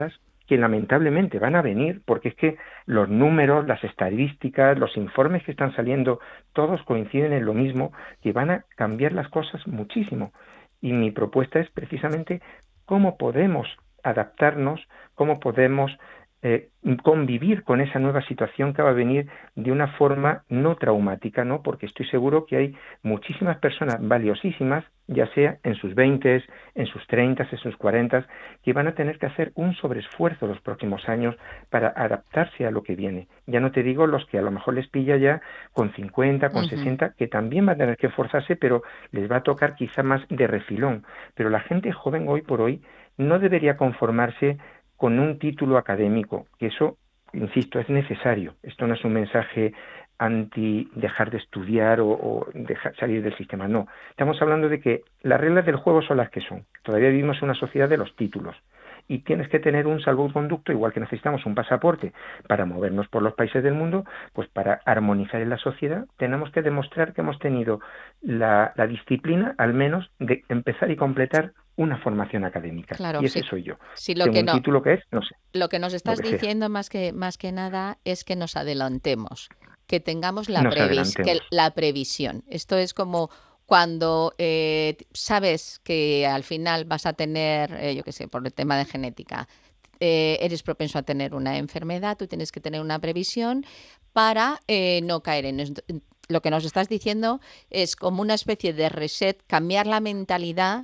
que lamentablemente van a venir, porque es que los números, las estadísticas, los informes que están saliendo, todos coinciden en lo mismo, que van a cambiar las cosas muchísimo. Y mi propuesta es precisamente cómo podemos adaptarnos, cómo podemos eh, convivir con esa nueva situación que va a venir de una forma no traumática, ¿no? Porque estoy seguro que hay muchísimas personas valiosísimas, ya sea en sus 20, en sus 30, en sus 40, que van a tener que hacer un sobreesfuerzo los próximos años para adaptarse a lo que viene. Ya no te digo los que a lo mejor les pilla ya con 50, con Ujú. 60, que también van a tener que esforzarse, pero les va a tocar quizá más de refilón. Pero la gente joven hoy por hoy no debería conformarse con un título académico, que eso, insisto, es necesario. Esto no es un mensaje anti dejar de estudiar o dejar salir del sistema, no. Estamos hablando de que las reglas del juego son las que son. Todavía vivimos en una sociedad de los títulos y tienes que tener un salvoconducto, igual que necesitamos un pasaporte para movernos por los países del mundo, pues para armonizar en la sociedad tenemos que demostrar que hemos tenido la disciplina, al menos, de empezar y completar una formación académica. Claro, Y ese sí, soy yo. sí, Tengo un título que es, no sé, lo que nos lo estás que sea. diciendo más que nada es que nos adelantemos, que tengamos Nos adelantemos. la previsión. Esto es como cuando sabes que al final vas a tener, yo qué sé, por el tema de genética, eres propenso a tener una enfermedad, tú tienes que tener una previsión para no caer en esto. Lo que nos estás diciendo es como una especie de reset, cambiar la mentalidad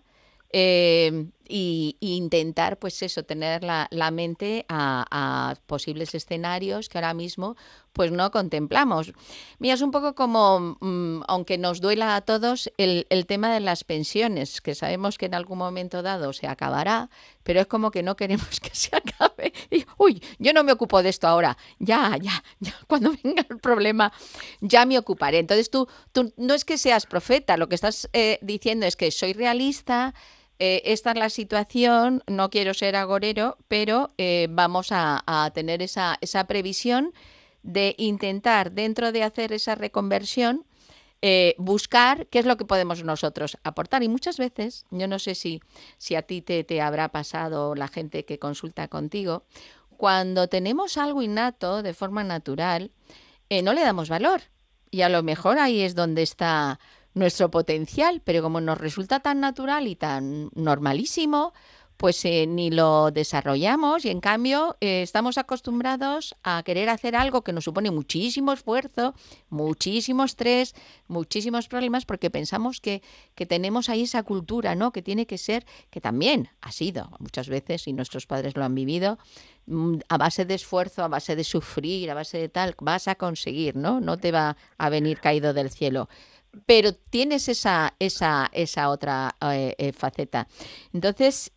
y intentar, pues eso, tener la mente a posibles escenarios que ahora mismo pues no contemplamos. Mira, es un poco como, aunque nos duela a todos, el tema de las pensiones, que sabemos que en algún momento dado se acabará, pero es como que no queremos que se acabe. Y, uy, yo no me ocupo de esto ahora, ya, cuando venga el problema ya me ocuparé. Entonces tú no es que seas profeta, lo que estás diciendo es que soy realista, esta es la situación, no quiero ser agorero, pero vamos a tener esa previsión de intentar, dentro de hacer esa reconversión, buscar qué es lo que podemos nosotros aportar. Y muchas veces, yo no sé si a ti te habrá pasado la gente que consulta contigo, cuando tenemos algo innato de forma natural, no le damos valor. Y a lo mejor ahí es donde está nuestro potencial, pero como nos resulta tan natural y tan normalísimo, pues ni lo desarrollamos y en cambio estamos acostumbrados a querer hacer algo que nos supone muchísimo esfuerzo, muchísimo estrés, muchísimos problemas porque pensamos que tenemos ahí esa cultura, ¿no? Que tiene que ser, que también ha sido muchas veces y nuestros padres lo han vivido, a base de esfuerzo, a base de sufrir, a base de tal, vas a conseguir, ¿no? No te va a venir caído del cielo, pero tienes esa otra faceta. Entonces,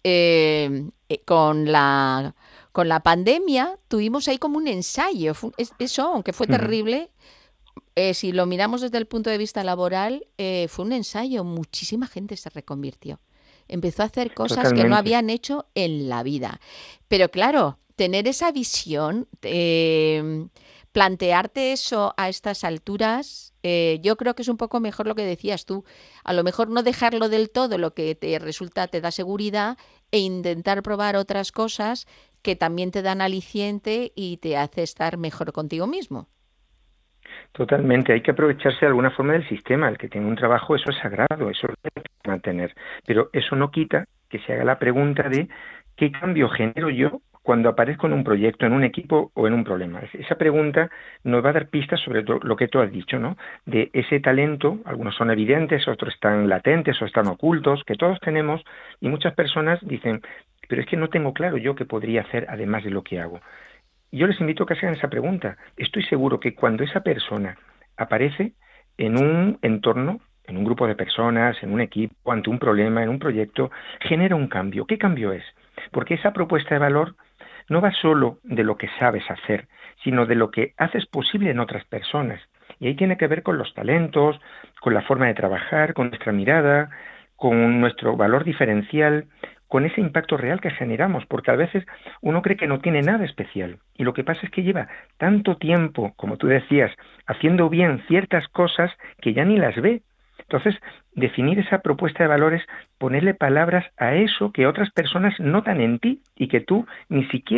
con la pandemia tuvimos ahí como un ensayo. Eso, aunque fue Ujú. terrible, si lo miramos desde el punto de vista laboral, fue un ensayo. Muchísima gente se reconvirtió. Empezó a hacer cosas que no Totalmente. habían hecho en la vida. Pero claro, tener esa visión, plantearte eso a estas alturas, yo creo que es un poco mejor lo que decías tú. A lo mejor no dejarlo del todo, lo que te resulta, te da seguridad, e intentar probar otras cosas que también te dan aliciente y te hace estar mejor contigo mismo. Totalmente, hay que aprovecharse de alguna forma del sistema. El que tiene un trabajo, eso es sagrado, eso lo tiene que mantener. Pero eso no quita que se haga la pregunta de qué cambio genero yo cuando aparezco en un proyecto, en un equipo o en un problema. Esa pregunta nos va a dar pistas sobre lo que tú has dicho, ¿no? De ese talento, algunos son evidentes, otros están latentes o están ocultos, que todos tenemos, y muchas personas dicen, pero es que no tengo claro yo qué podría hacer además de lo que hago. Yo les invito a que se hagan esa pregunta. Estoy seguro que cuando esa persona aparece en un entorno, en un grupo de personas, en un equipo, ante un problema, en un proyecto, genera un cambio. ¿Qué cambio es? Porque esa propuesta de valor no va solo de lo que sabes hacer, sino de lo que haces posible en otras personas. Y ahí tiene que ver con los talentos, con la forma de trabajar, con nuestra mirada, con nuestro valor diferencial, con ese impacto real que generamos, porque a veces uno cree que no tiene nada especial y lo que pasa es que lleva tanto tiempo, como tú decías, haciendo bien ciertas cosas que ya ni las ve. Entonces, definir esa propuesta de valores, ponerle palabras a eso que otras personas notan en ti y que tú ni siquiera